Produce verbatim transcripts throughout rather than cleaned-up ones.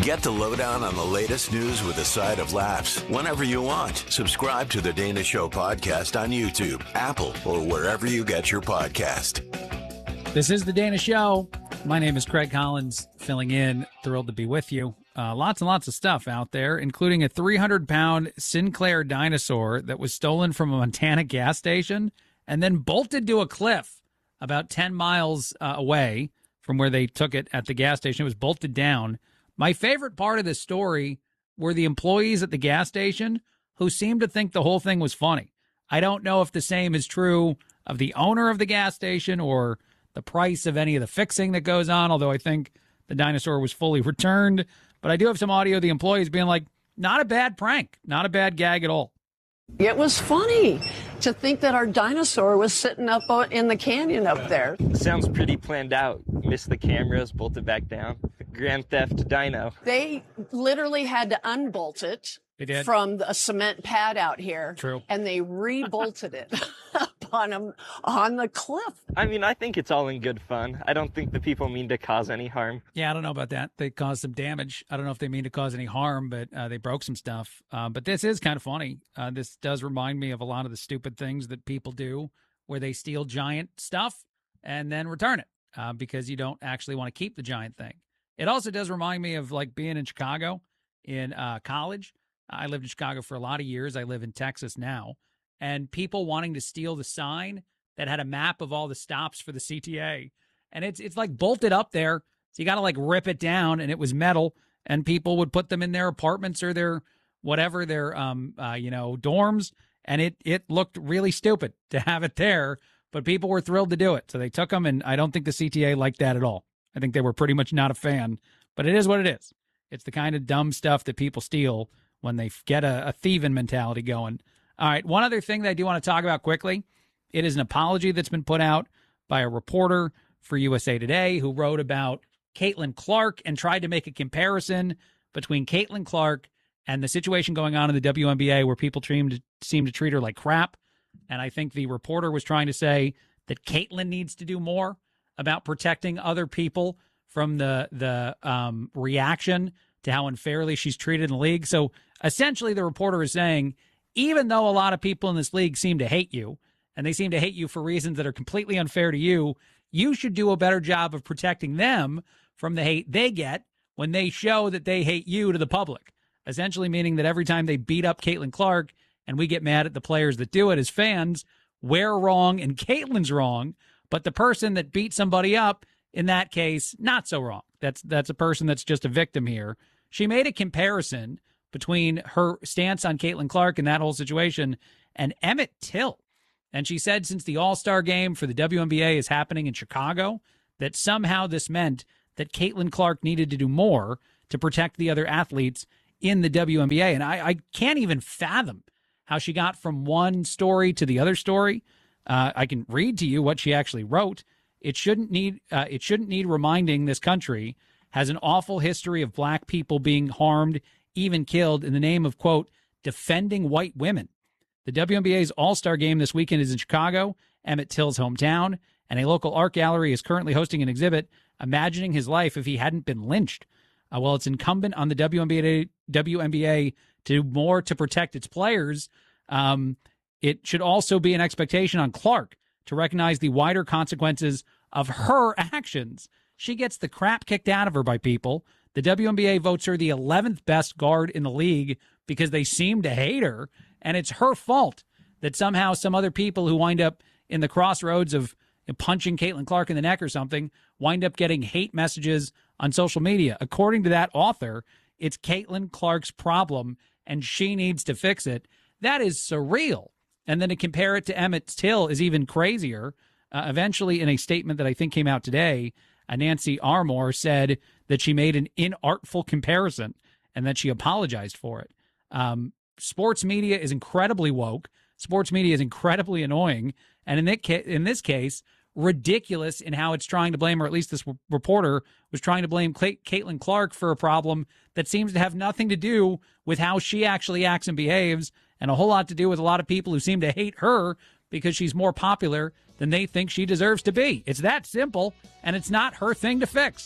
Get the lowdown on the latest news with a side of laughs whenever you want. Subscribe to the Dana Show podcast on YouTube, Apple, or wherever you get your podcast. This is the Dana Show. My name is Craig Collins, filling in. Thrilled to be with you. Uh, lots and lots of stuff out there, including a three hundred pound Sinclair dinosaur that was stolen from a Montana gas station and then bolted to a cliff about ten miles uh, away from where they took it at the gas station. It was bolted down. My favorite part of this story were the employees at the gas station who seemed to think the whole thing was funny. I don't know if the same is true of the owner of the gas station or the price of any of the fixing that goes on, although I think the dinosaur was fully returned. But I do have some audio of the employees being like, not a bad prank, not a bad gag at all. It was funny to think that our dinosaur was sitting up in the canyon up there. Sounds pretty planned out. Missed the cameras, bolted back down. Grand Theft Dino. They literally had to unbolt it They did. from a cement pad out here. True. And they rebolted it up on, them, on the cliff. I mean, I think it's all in good fun. I don't think the people mean to cause any harm. Yeah, I don't know about that. They caused some damage. I don't know if they mean to cause any harm, but uh, they broke some stuff. Uh, but this is kind of funny. Uh, this does remind me of a lot of the stupid things that people do where they steal giant stuff and then return it uh, because you don't actually want to keep the giant thing. It also does remind me of like being in Chicago in uh, college. I lived in Chicago for a lot of years. I live in Texas now. And people wanting to steal the sign that had a map of all the stops for the C T A. And it's it's like bolted up there. So you got to like rip it down. And it was metal. And people would put them in their apartments or their whatever, their, um, uh, you know, dorms. And it, it looked really stupid to have it there. But people were thrilled to do it. So they took them. And I don't think the C T A liked that at all. I think they were pretty much not a fan. But it is what it is. It's the kind of dumb stuff that people steal when they get a, a thieving mentality going. All right, one other thing that I do want to talk about quickly. It is an apology that's been put out by a reporter for U S A Today who wrote about Caitlin Clark and tried to make a comparison between Caitlin Clark and the situation going on in the W N B A where people seem to, seem to treat her like crap. And I think the reporter was trying to say that Caitlin needs to do more about protecting other people from the, the um, reaction to how unfairly she's treated in the league. So essentially the reporter is saying, even though a lot of people in this league seem to hate you, and they seem to hate you for reasons that are completely unfair to you, you should do a better job of protecting them from the hate they get when they show that they hate you to the public. Essentially meaning that every time they beat up Caitlin Clark and we get mad at the players that do it as fans, we're wrong and Caitlin's wrong, but the person that beat somebody up, in that case, not so wrong. That's that's a person that's just a victim here. She made a comparison between her stance on Caitlin Clark and that whole situation and Emmett Till. And she said since the All-Star game for the W N B A is happening in Chicago, that somehow this meant that Caitlin Clark needed to do more to protect the other athletes in the W N B A. And I, I can't even fathom how she got from one story to the other story. Uh, I can read to you what she actually wrote. It shouldn't need uh, it shouldn't need reminding this country has an awful history of black people being harmed, even killed, in the name of, quote, defending white women. The W N B A's All-Star game this weekend is in Chicago, Emmett Till's hometown, and a local art gallery is currently hosting an exhibit imagining his life if he hadn't been lynched. Uh, well, it's incumbent on the W N B A, W N B A to do more to protect its players. Um, it should also be an expectation on Clark to recognize the wider consequences of her actions. She gets the crap kicked out of her by people. The W N B A votes her the eleventh best guard in the league because they seem to hate her, and it's her fault that somehow some other people who wind up in the crossroads of punching Caitlin Clark in the neck or something wind up getting hate messages on social media. According to that author, it's Caitlin Clark's problem, and she needs to fix it. That is surreal. And then to compare it to Emmett Till is even crazier. Uh, eventually, in a statement that I think came out today, uh, Nancy Armour said that she made an inartful comparison and that she apologized for it. Um, sports media is incredibly woke. Sports media is incredibly annoying. And in, that ca- in this case, ridiculous in how it's trying to blame, or at least this w- reporter was trying to blame Cla- Caitlin Clark for a problem that seems to have nothing to do with how she actually acts and behaves, and a whole lot to do with a lot of people who seem to hate her because she's more popular than they think she deserves to be. It's that simple, and it's not her thing to fix.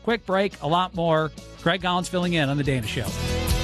Quick break, a lot more. Craig Collins filling in on The Dana Show.